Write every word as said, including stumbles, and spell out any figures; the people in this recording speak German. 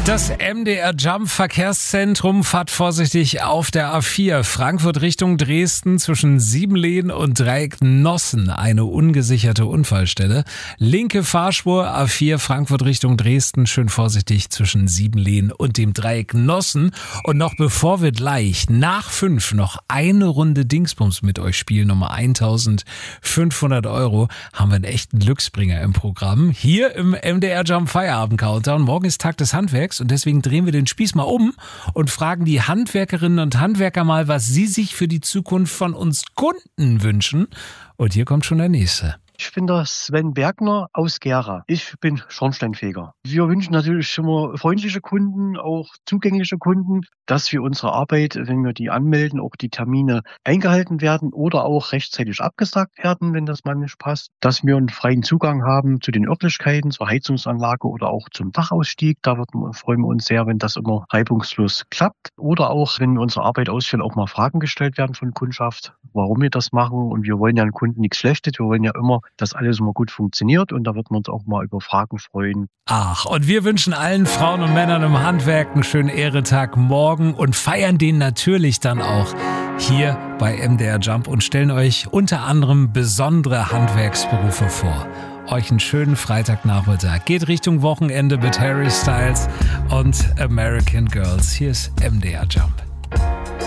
Das M D R Jump Verkehrszentrum fahrt vorsichtig auf der A vier. Frankfurt Richtung Dresden zwischen Siebenlehen und Dreiecknossen. Eine ungesicherte Unfallstelle. Linke Fahrspur A vier Frankfurt Richtung Dresden. Schön vorsichtig zwischen Siebenlehen und dem Dreiecknossen. Und noch bevor wir gleich nach fünf noch eine Runde Dingsbums mit euch spielen, Nummer eintausendfünfhundert Euro, haben wir einen echten Glücksbringer im Programm. Hier im M D R Jump Feierabend Countdown. Morgen ist Tag des Handwerks. Und deswegen drehen wir den Spieß mal um und fragen die Handwerkerinnen und Handwerker mal, was sie sich für die Zukunft von uns Kunden wünschen. Und hier kommt schon der nächste. Ich bin der Sven Bergner aus Gera. Ich bin Schornsteinfeger. Wir wünschen natürlich immer freundliche Kunden, auch zugängliche Kunden, dass wir unsere Arbeit, wenn wir die anmelden, auch die Termine eingehalten werden oder auch rechtzeitig abgesagt werden, wenn das mal nicht passt. Dass wir einen freien Zugang haben zu den Örtlichkeiten, zur Heizungsanlage oder auch zum Dachausstieg. Da wird, freuen wir uns sehr, wenn das immer reibungslos klappt. Oder auch, wenn wir unsere Arbeit ausführen, auch mal Fragen gestellt werden von Kundschaft, warum wir das machen. Und wir wollen ja den Kunden nichts Schlechtes. Wir wollen ja immer, dass alles immer gut funktioniert, und da wird man uns auch mal über Fragen freuen. Ach, und wir wünschen allen Frauen und Männern im Handwerk einen schönen Ehretag morgen und feiern den natürlich dann auch hier bei M D R Jump und stellen euch unter anderem besondere Handwerksberufe vor. Euch einen schönen Freitagnachmittag. Geht Richtung Wochenende mit Harry Styles und American Girls. Hier ist M D R Jump.